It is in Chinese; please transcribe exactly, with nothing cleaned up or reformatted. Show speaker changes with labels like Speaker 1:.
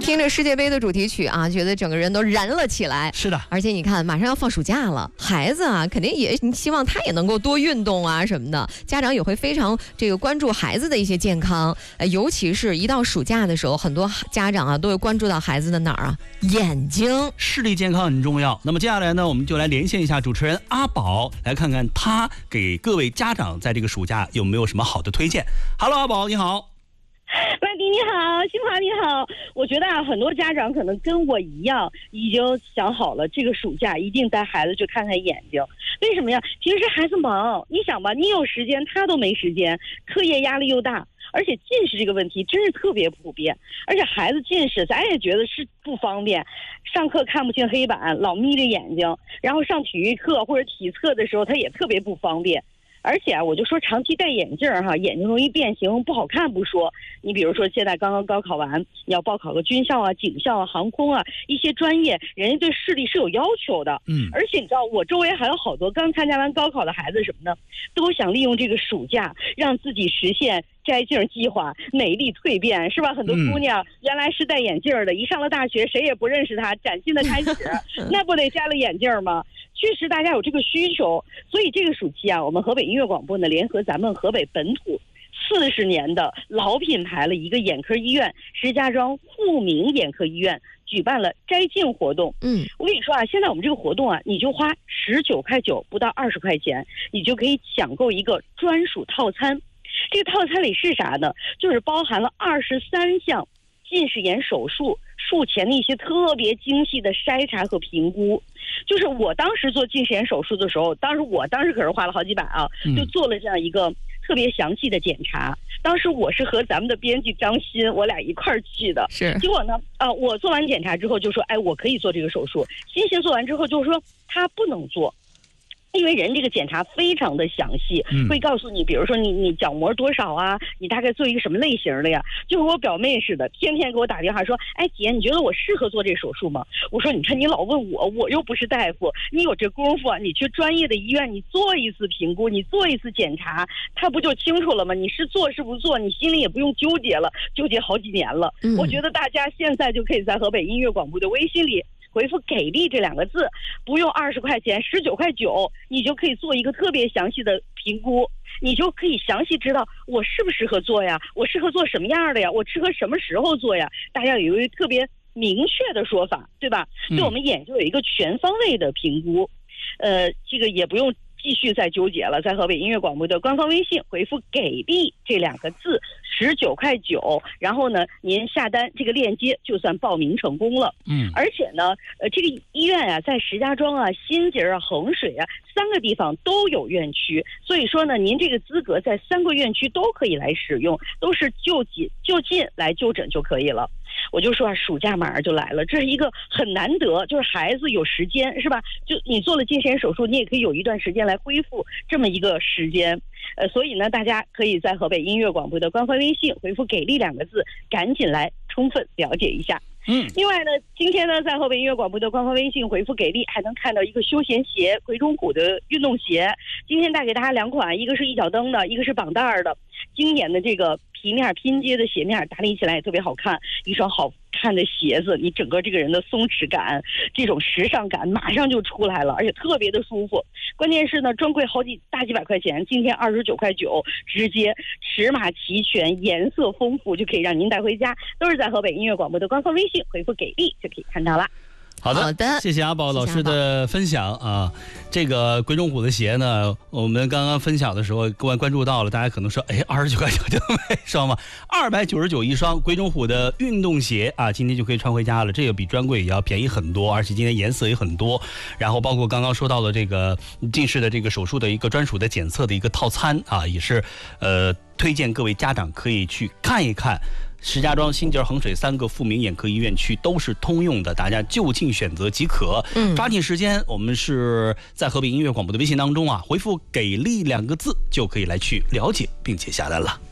Speaker 1: 听着世界杯的主题曲啊，觉得整个人都燃了起来。
Speaker 2: 是的，
Speaker 1: 而且你看，马上要放暑假了，孩子啊，肯定也希望他也能够多运动啊什么的。家长也会非常这个关注孩子的一些健康，呃，尤其是一到暑假的时候，很多家长啊都会关注到孩子的哪儿啊？眼睛，
Speaker 2: 视力健康很重要。那么接下来呢，我们就来连线一下主持人阿宝，来看看他给各位家长在这个暑假有没有什么好的推荐。Hello， 阿宝你好。
Speaker 3: 曼迪你好，新华你好。我觉得啊，很多家长可能跟我一样，已经想好了，这个暑假一定带孩子去看看眼睛。为什么呀？平时孩子忙，你想吧，你有时间，他都没时间，课业压力又大，而且近视这个问题真是特别普遍。而且孩子近视，咱也觉得是不方便，上课看不清黑板，老眯着眼睛，然后上体育课或者体测的时候，他也特别不方便。而且啊，我就说长期戴眼镜哈，眼睛容易变形，不好看不说。你比如说现在刚刚高考完，你要报考个军校啊、警校啊、航空啊一些专业，人家对视力是有要求的。
Speaker 2: 嗯，
Speaker 3: 而且你知道，我周围还有好多刚参加完高考的孩子什么呢，都想利用这个暑假让自己实现摘镜计划，美丽蜕变，是吧？很多姑娘原来是戴眼镜的，一上了大学谁也不认识她，崭新的开始，那不得摘了眼镜吗？确实大家有这个需求，所以这个暑期啊，我们河北音乐广播呢，联合咱们河北本土四十年的老品牌了一个眼科医院石家庄富民眼科医院举办了摘镜活动。
Speaker 1: 嗯，
Speaker 3: 我跟你说啊，现在我们这个活动啊，你就花十九块九，不到二十块钱，你就可以抢购一个专属套餐。这个套餐里是啥呢？就是包含了二十三项近视眼手术术前的一些特别精细的筛查和评估。就是我当时做近视眼手术的时候，当时我当时可是花了好几百啊，就做了这样一个特别详细的检查。当时我是和咱们的编辑张鑫，我俩一块儿去的。
Speaker 1: 是，
Speaker 3: 结果呢，啊、呃，我做完检查之后就说，哎，我可以做这个手术。欣欣做完之后就说他不能做。因为人这个检查非常的详细，会告诉你，比如说你你角膜多少啊，你大概做一个什么类型的呀？就和我表妹似的，天天给我打电话说，哎姐，你觉得我适合做这手术吗？我说，你看你老问我，我又不是大夫，你有这功夫啊，你去专业的医院，你做一次评估，你做一次检查，他不就清楚了吗？你是做是不做，你心里也不用纠结了，纠结好几年了。嗯、我觉得大家现在就可以在河北音乐广播的微信里回复给力这两个字，不用二十块钱，十九块九，你就可以做一个特别详细的评估，你就可以详细知道我适不适合做呀，我适合做什么样的呀，我适合什么时候做呀，大家有一个特别明确的说法，对吧？对我们眼睛有一个全方位的评估，呃，这个也不用继续再纠结了，在河北音乐广播的官方微信回复给力这两个字，十九块九，然后呢您下单这个链接就算报名成功了。嗯，而且呢呃这个医院啊在石家庄啊、新街啊、衡水啊三个地方都有院区，所以说呢您这个资格在三个院区都可以来使用，都是就近就近来就诊就可以了。我就说啊，暑假马上就来了，这是一个很难得，就是孩子有时间是吧？就你做了近视眼手术，你也可以有一段时间来恢复这么一个时间。呃，所以呢，大家可以在河北音乐广播的官方微信回复“给力”两个字，赶紧来充分了解一下。嗯，另外呢，今天呢，在河北音乐广播的官方微信回复“给力”，还能看到一个休闲鞋，鬼冢虎的运动鞋。今天带给大家两款，一个是一脚蹬的，一个是绑带儿的，经典的这个皮面拼接的鞋面，打理起来也特别好看，一双好看的鞋子，你整个这个人的松弛感，这种时尚感马上就出来了，而且特别的舒服。关键是呢，专柜好几大几百块钱，今天二十九块九，直接尺码齐全，颜色丰富，就可以让您带回家。都是在河北音乐广播的官方微信回复给力就可以看到了。
Speaker 2: 好的，
Speaker 1: 好的，
Speaker 2: 谢谢阿宝老师的分享啊。这个鬼冢虎的鞋呢，我们刚刚分享的时候，各位关注到了，大家可能说，哎，二十九块九就买一双吗？二百九十九一双鬼冢虎的运动鞋啊，今天就可以穿回家了。这个比专柜也要便宜很多，而且今天颜色也很多。然后包括刚刚说到的这个近视的这个手术的一个专属的检测的一个套餐啊，也是呃推荐各位家长可以去看一看。石家庄、新街、衡水三个富民眼科医院区都是通用的，大家就近选择即可。嗯，抓紧时间，我们是在河北音乐广播的微信当中啊，回复“给力”两个字就可以来去了解并且下单了。